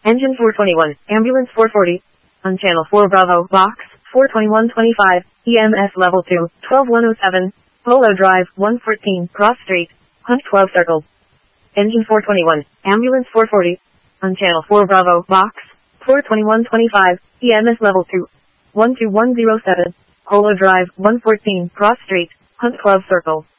Engine 421, Ambulance 440. On Channel 4 Bravo, Box 42125, EMS Level 2, 12107, Polo Drive 114, Cross Street, Hunt 12 Circle. Engine 421, Ambulance 440. On Channel 4 Bravo, Box 42125, EMS Level 2, 12107, Polo Drive 114, Cross Street, Hunt 12 Circle.